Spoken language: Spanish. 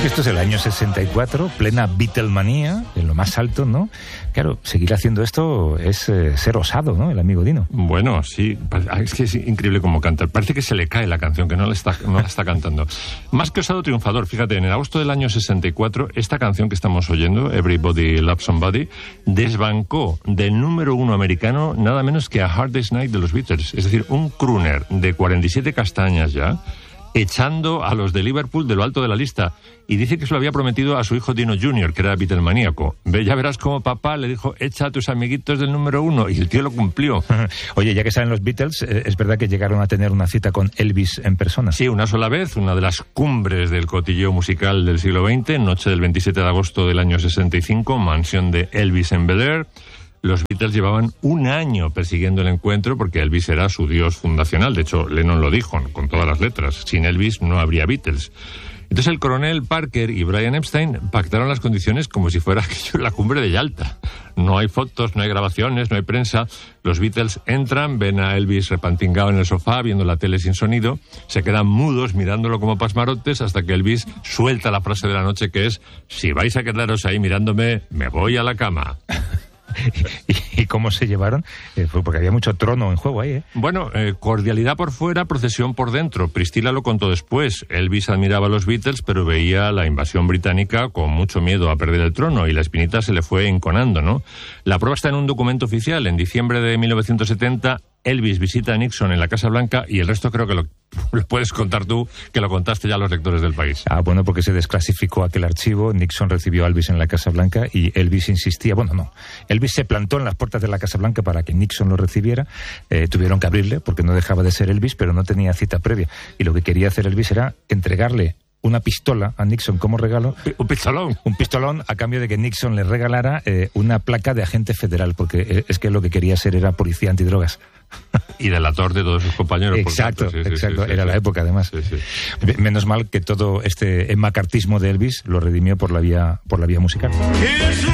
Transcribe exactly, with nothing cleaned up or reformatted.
que esto es el año sesenta y cuatro, plena Beatlemanía, en lo más alto, ¿no? Claro, seguir haciendo esto es eh, ser osado, ¿no? El amigo Dino. Bueno, sí, es que es increíble cómo canta. Parece que se le cae la canción, que no la está, no la está cantando. Más que osado, triunfador. Fíjate, en el agosto del año sesenta y cuatro, esta canción que estamos oyendo, Everybody Loves Somebody, desbancó del número uno americano nada menos que a Hard Day's Night de los Beatles. Es decir, un crooner de cuarenta y siete castañas ya, echando a los de Liverpool de lo alto de la lista. Y dice que se lo había prometido a su hijo Dino junior, que era Beatlemaníaco. Ve, ya verás cómo papá le dijo, echa a tus amiguitos del número uno, y el tío lo cumplió. Oye, ya que salen los Beatles, ¿es verdad que llegaron a tener una cita con Elvis en persona? Sí, una sola vez, una de las cumbres del cotilleo musical del siglo veinte, noche del veintisiete de agosto del año sesenta y cinco, mansión de Elvis en Bel Air. Los Beatles llevaban un año persiguiendo el encuentro porque Elvis era su dios fundacional. De hecho, Lennon lo dijo con todas las letras. Sin Elvis no habría Beatles. Entonces el coronel Parker y Brian Epstein pactaron las condiciones como si fuera la cumbre de Yalta. No hay fotos, no hay grabaciones, no hay prensa. Los Beatles entran, ven a Elvis repantingado en el sofá, viendo la tele sin sonido, se quedan mudos mirándolo como pasmarotes hasta que Elvis suelta la frase de la noche que es: si vais a quedaros ahí mirándome, me voy a la cama. ¿Y, y cómo se llevaron? Eh, fue porque había mucho trono en juego ahí, ¿eh? Bueno, eh, cordialidad por fuera, procesión por dentro. Priscila lo contó después. Elvis admiraba a los Beatles, pero veía la invasión británica con mucho miedo a perder el trono y la espinita se le fue enconando, ¿no? La prueba está en un documento oficial. En diciembre de mil novecientos setenta, Elvis visita a Nixon en la Casa Blanca y el resto creo que lo, lo puedes contar tú, que lo contaste ya a los lectores del País. Ah, bueno, porque se desclasificó aquel archivo, Nixon recibió a Elvis en la Casa Blanca y Elvis insistía, bueno, no, Elvis se plantó en las puertas de la Casa Blanca para que Nixon lo recibiera, eh, tuvieron que abrirle porque no dejaba de ser Elvis, pero no tenía cita previa, y lo que quería hacer Elvis era entregarle una pistola a Nixon como regalo. Un pistolón. Un pistolón a cambio de que Nixon le regalara eh, una placa de agente federal, porque es que lo que quería ser era policía antidrogas. Y delator de todos sus compañeros. Exacto, por sí, exacto. Sí, sí, era sí, la época, además. Sí, sí. Menos mal que todo este macartismo de Elvis lo redimió por la vía, por la vía musical.